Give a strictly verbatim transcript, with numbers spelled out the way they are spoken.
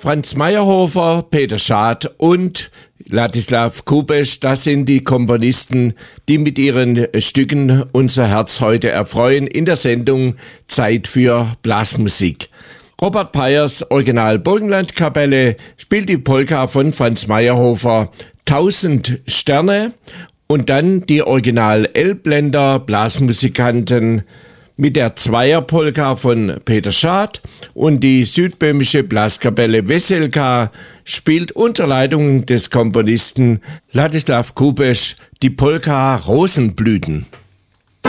Franz Mayerhofer, Peter Schad und Ladislav Kubesch, das sind die Komponisten, die mit ihren Stücken unser Herz heute erfreuen in der Sendung Zeit für Blasmusik. Robert Peyers Original Burgenlandkapelle spielt die Polka von Franz Mayerhofer Tausend Sterne und dann die Original Elbländer Blasmusikanten mit der Zweierpolka von Peter Schad und die südböhmische Blaskapelle Weselka spielt unter Leitung des Komponisten Ladislav Kubesch die Polka Rosenblüten.